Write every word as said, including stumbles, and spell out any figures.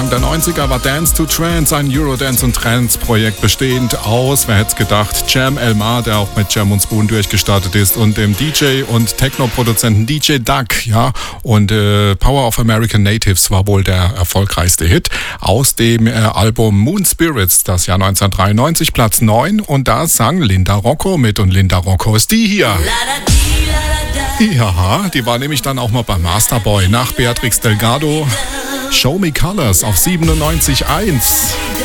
Anfang der neunziger war Dance to Trance ein Eurodance- und Trance-Projekt bestehend aus, wer hätte es gedacht, Cem Elmar, der auch mit Jam und Spoon durchgestartet ist, und dem D J und Techno-Produzenten D J Duck, ja, und äh, Power of American Natives war wohl der erfolgreichste Hit aus dem äh, Album Moon Spirits, das Jahr neunzehnhundertdreiundneunzig, Platz neun, und da sang Linda Rocco mit, und Linda Rocco ist die hier. Ja, die war nämlich dann auch mal bei Masterboy nach Beatrix Delgado. Show Me Colors auf siebenundneunzig Komma eins.